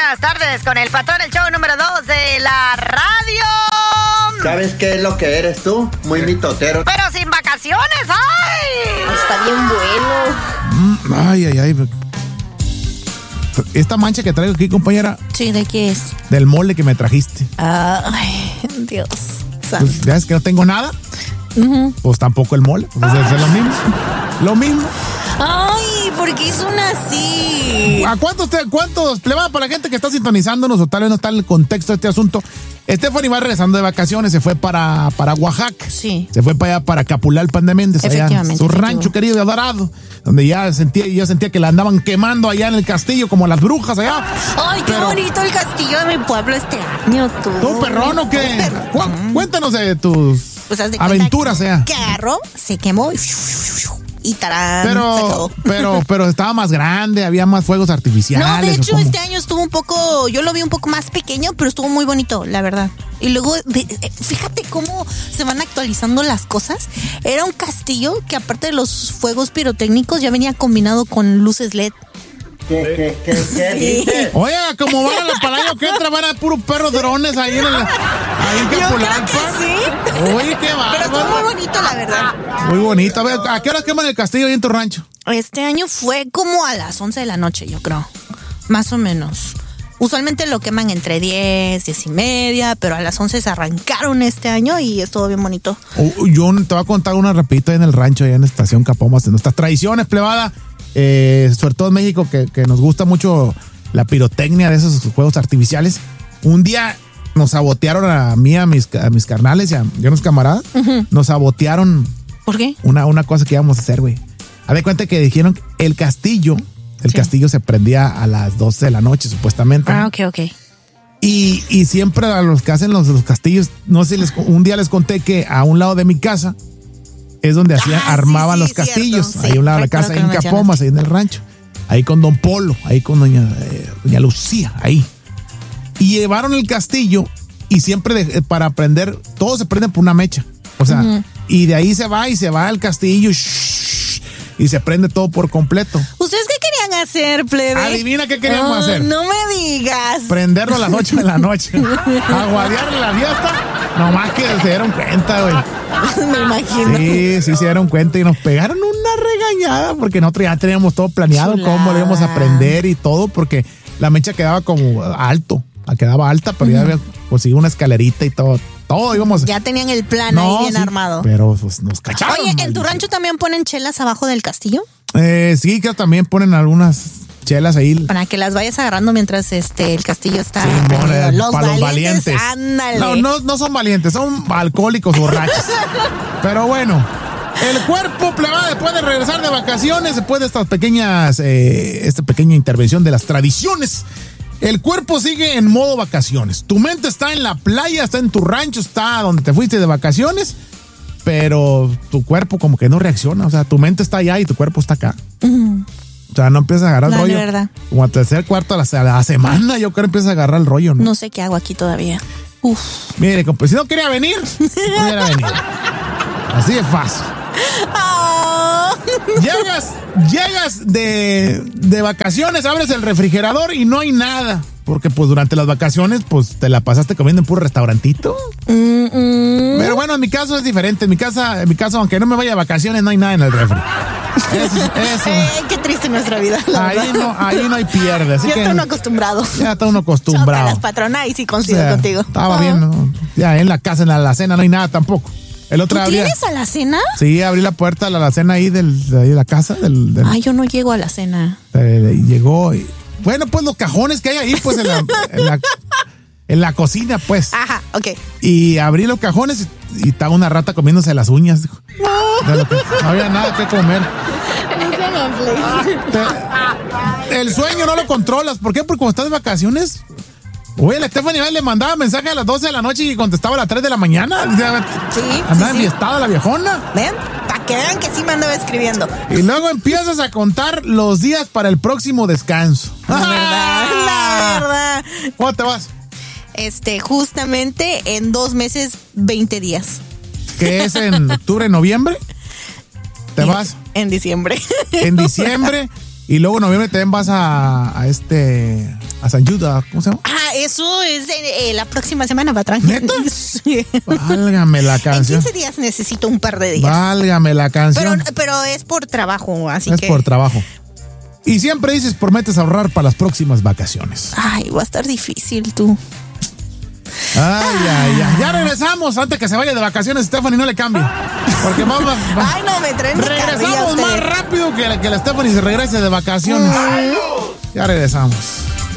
buenas tardes con el patrón, el show número 2 de la radio. ¿Sabes qué es lo que eres tú? Muy mitotero. Pero sin vacaciones, ¡ay! Está bien bueno. Ay. Esta mancha que traigo aquí, compañera. Sí, ¿de qué es? Del mole que me trajiste. Ay, Dios. Pues, ¿ya ves que no tengo nada? Uh-huh. Pues tampoco el mole. Pues es lo mismo. Lo mismo. Ay, ¿por qué son así? ¿A cuántos plebada para la gente que está sintonizándonos o tal vez no está en el contexto de este asunto? Stephanie va regresando de vacaciones, se fue para Oaxaca. Sí. Se fue para allá, para Capulalpan de Méndez, allá su rancho querido de Adorado, donde yo sentía que la andaban quemando allá en el castillo como las brujas allá. Ay, qué bonito el castillo de mi pueblo este año, tú. ¿Tú perrón o qué? Cuéntanos de tus aventuras allá. Que agarró, se quemó y tarán, se acabó. Pero estaba más grande, había más fuegos artificiales. No, de hecho, este año estuvo un poco, yo lo vi un poco más pequeño, pero estuvo muy bonito, la verdad. Y luego, fíjate cómo se van actualizando las cosas. Era un castillo que aparte de los fuegos pirotécnicos ya venía combinado con luces LED. ¿Qué dices? Oye, como van para el año que entra, van a puros perros drones ahí en Capulalpan. Sí. Oye, qué bárbaro. Pero estuvo muy bonito, la verdad. Muy bonito. A ver, ¿a qué hora queman el castillo ahí en tu rancho? Este año fue como a las 11 de la noche, yo creo. Más o menos. Usualmente lo queman entre 10 y media, pero a las 11 se arrancaron este año y estuvo bien bonito. Yo te voy a contar una rapidita en el rancho, allá en Estación Capomas, de nuestras tradiciones, plebada. Sobre todo en México, que nos gusta mucho la pirotecnia de esos juegos artificiales. Un día nos sabotearon a mí, a mis carnales y a unos camaradas. Uh-huh. Nos sabotearon. ¿Por qué? Una cosa que íbamos a hacer, güey. Haz de cuenta que dijeron que el castillo se prendía a las 12 de la noche, supuestamente. Ah, ok. Y siempre a los que hacen los castillos, no sé, un día les conté que a un lado de mi casa es donde armaban los castillos. Cierto, ahí a un lado de la casa, ahí en Capomas, ahí en el rancho. Ahí con Don Polo, ahí con doña Lucía, ahí. Y llevaron el castillo y siempre para prender, todo se prende por una mecha. O sea, y de ahí se va el castillo y se prende todo por completo. ¿Ustedes qué querían hacer, plebe? Adivina qué queríamos hacer. No me digas. Prenderlo a las 8 de la noche. Aguadearle la fiesta. Nomás que se dieron cuenta, güey. Me imagino. Sí, se dieron cuenta y nos pegaron una regañada porque nosotros ya teníamos todo planeado, cómo lo íbamos a prender y todo, porque la mecha quedaba como quedaba alta, pero ya había conseguido una escalerita y todo íbamos. Ya tenían el plan ahí bien armado. Pero pues nos cacharon. Oye, ¿en tu rancho también ponen chelas abajo del castillo? Sí, que también ponen algunas chelas ahí. Para que las vayas agarrando mientras el castillo está. Sí, los valientes. Ándale. No son valientes, son alcohólicos borrachos. Pero bueno, el cuerpo plebada, después de regresar de vacaciones, después de esta pequeña intervención de las tradiciones, el cuerpo sigue en modo vacaciones. Tu mente está en la playa, está en tu rancho, está donde te fuiste de vacaciones, pero tu cuerpo como que no reacciona. O sea, tu mente está allá y tu cuerpo está acá. Uh-huh. O sea, no empiezas a agarrar el rollo. Verdad. Como al tercer cuarto a la semana, yo creo que empiezas a agarrar el rollo, ¿no? No sé qué hago aquí todavía. Uf. Mire, si no quería venir, no quería venir. Así de fácil. Oh. Llegas de vacaciones, abres el refrigerador y no hay nada. Porque pues durante las vacaciones pues te la pasaste comiendo en puro restaurantito. Pero bueno, en mi caso es diferente. En mi casa, aunque no me vaya de vacaciones, no hay nada en el refri. Eso. Qué triste nuestra vida. Ahí no hay pierde. Así ya que está uno acostumbrado. Ya está uno acostumbrado. Las patronas y sí coincido contigo. Estaba bien, ¿no? Ya en la casa, en la alacena no hay nada tampoco. El otro ¿Tú tienes alacena? Sí, abrí la puerta a la alacena ahí de la casa. Ay, yo no llego a la cena. Llegó y... Bueno, pues los cajones que hay ahí, pues en la cocina, pues. Ajá, ok. Y abrí los cajones y estaba una rata comiéndose las uñas. No había nada que comer. El sueño no lo controlas. ¿Por qué? Porque cuando estás de vacaciones... Oye, la Stephanie le mandaba mensaje a las 12 de la noche y contestaba a las 3 de la mañana. Sí. Andaba enfiestada la viejona. ¿Ven? Para que vean que sí me andaba escribiendo. Y luego empiezas a contar los días para el próximo descanso. La verdad. ¿Cómo te vas? Justamente en 2 meses, 20 días. ¿Qué es en octubre, noviembre? ¿Te vas? En diciembre. En diciembre. Y luego en noviembre también vas a San Judas, ¿cómo se llama? Eso es la próxima semana, patrón. ¿Neta? Sí. Válgame la canción. En 15 días necesito un par de días. Válgame la canción. Pero es por trabajo, así que... Es por trabajo. Y siempre dices, prometes ahorrar para las próximas vacaciones. Ay, va a estar difícil tú. Ay. Ya regresamos antes que se vaya de vacaciones, Stephanie, no le cambie. Porque vamos. Ay, no, me traen de regresamos carrilla más rápido que la Stephanie se regrese de vacaciones. Ya regresamos.